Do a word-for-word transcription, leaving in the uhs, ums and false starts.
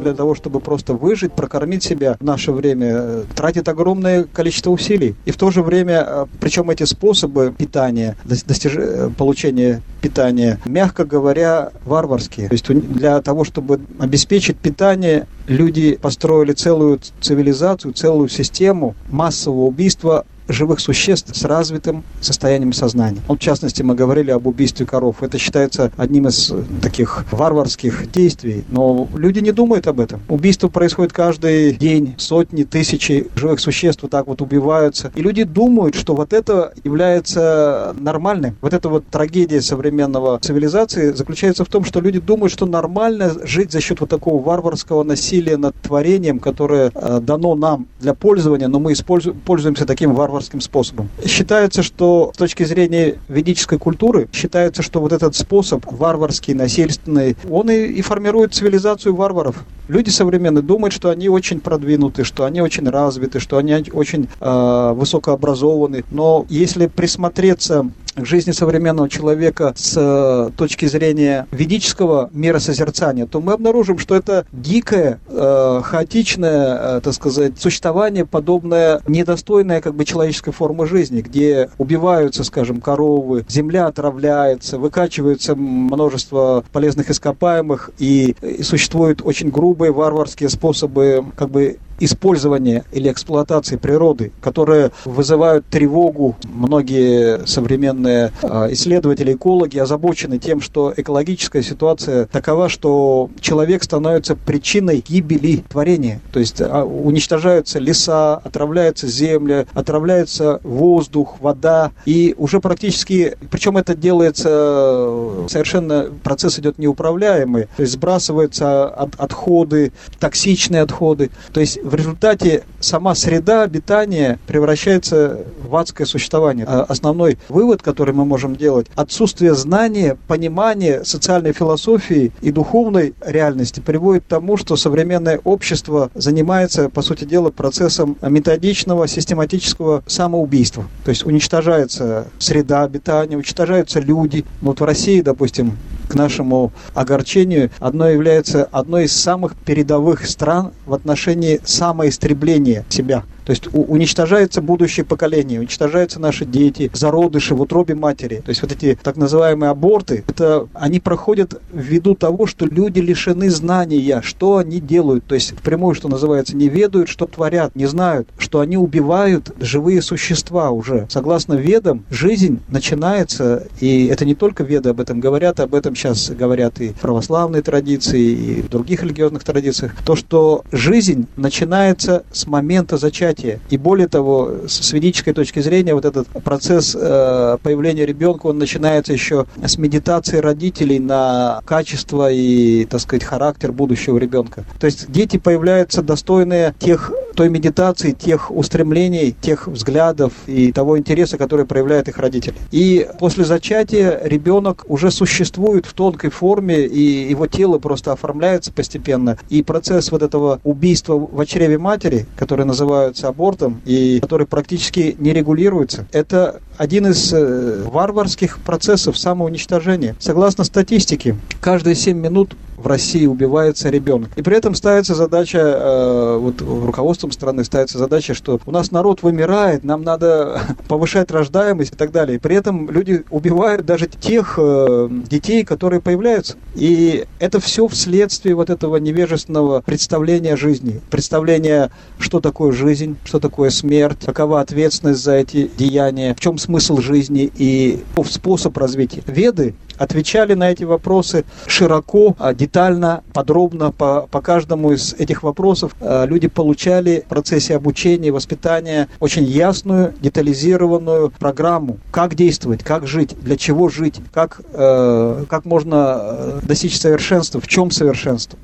для того, чтобы просто выжить, прокормить себя в наше время, тратит огромное количество усилий. И в то же время, причем эти способы питания, достиж... получения питания, мягко говоря, варварские. То есть для того, чтобы обеспечить питание, люди построили целую цивилизацию, целую систему массового убийства живых существ с развитым состоянием сознания. В частности, мы говорили об убийстве коров. Это считается одним из таких варварских действий, но люди не думают об этом. Убийство происходит каждый день, сотни, тысячи живых существ вот так вот убиваются. И люди думают, что вот это является нормальным. Вот эта вот трагедия современного цивилизации заключается в том, что люди думают, что нормально жить за счет вот такого варварского насилия над творением, которое э, дано нам для пользования, но мы используем, пользуемся таким варварским способом. Считается, что с точки зрения ведической культуры, считается, что вот этот способ варварский, насильственный, он и, и формирует цивилизацию варваров. Люди современные думают, что они очень продвинуты, что они очень развиты, что они очень э, высокообразованы. Но если присмотреться к жизни современного человека с э, точки зрения ведического миросозерцания, то мы обнаружим, что это дикое, э, хаотичное, э, так сказать, существование, подобное недостойное как бы человеческой формы жизни, где убиваются, скажем, коровы, земля отравляется, выкачивается множество полезных ископаемых, и, и существуют очень грубые варварские способы как бы использования или эксплуатации природы, которые вызывают тревогу. Многие современные исследователи, экологи озабочены тем, что экологическая ситуация такова, что человек становится причиной гибели творения. То есть уничтожаются леса, отравляется земля, отравляется воздух, вода, и уже практически, причем это делается совершенно, процесс идет неуправляемый, то есть сбрасываются от, отходы, токсичные отходы, то есть в результате сама среда обитания превращается в адское существование. А основной вывод, который мы можем делать, отсутствие знания, понимания социальной философии и духовной реальности приводит к тому, что современное общество занимается, по сути дела, процессом методичного, систематического самоубийства. То есть уничтожается среда обитания, уничтожаются люди. Вот в России, допустим, к нашему огорчению, одно является одной из самых передовых стран в отношении самоистребления себя. То есть у, уничтожается будущее поколение, уничтожаются наши дети, зародыши в утробе матери. То есть вот эти так называемые аборты, это они проходят ввиду того, что люди лишены знания, что они делают. То есть впрямую, что называется, не ведают, что творят, не знают, что они убивают живые существа уже. Согласно ведам, жизнь начинается, и это не только веды об этом говорят, об этом сейчас говорят и православные традиции, и в других религиозных традициях, то, что жизнь начинается с момента зачатия. И более того, с ведической точки зрения, вот этот процесс э, появления ребенка, он начинается еще с медитации родителей на качество и, так сказать, характер будущего ребенка. То есть дети появляются достойные тех, той медитации, тех устремлений, тех взглядов и того интереса, который проявляют их родители. И после зачатия ребенок уже существует в тонкой форме, и его тело просто оформляется постепенно. И процесс вот этого убийства в чреве матери, который называется абортом, и который практически не регулируется, это один из э, варварских процессов самоуничтожения. Согласно статистике, каждые семь минут в России убивается ребенок. И при этом ставится задача, э, вот руководством страны ставится задача, что у нас народ вымирает, нам надо повышать рождаемость и так далее. И при этом люди убивают даже тех э, детей, которые появляются. И это все вследствие вот этого невежественного представления жизни. Представления, что такое жизнь, что такое смерть, какова ответственность за эти деяния, в чем смысл жизни и способ развития. Веды отвечали на эти вопросы широко, детально, подробно. По, по каждому из этих вопросов люди получали в процессе обучения, воспитания очень ясную, детализированную программу, как действовать, как жить, для чего жить, как, э, как можно достичь совершенства, в чем совершенство.